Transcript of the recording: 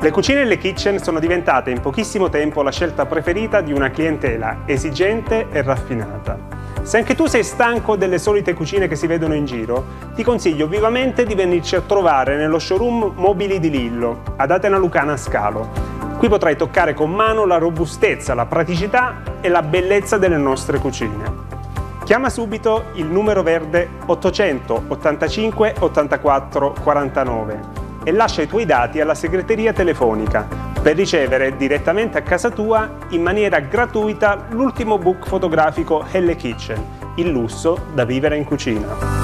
Le cucine e le kitchen sono diventate in pochissimo tempo la scelta preferita di una clientela esigente e raffinata. Se anche tu sei stanco delle solite cucine che si vedono in giro, ti consiglio vivamente di venirci a trovare nello showroom Mobili di Lillo, ad Atena Lucana Scalo. Qui potrai toccare con mano la robustezza, la praticità e la bellezza delle nostre cucine. Chiama subito il numero verde 800 85 84 49 e lascia i tuoi dati alla segreteria telefonica per ricevere direttamente a casa tua in maniera gratuita l'ultimo book fotografico Helle Kitchen, il lusso da vivere in cucina.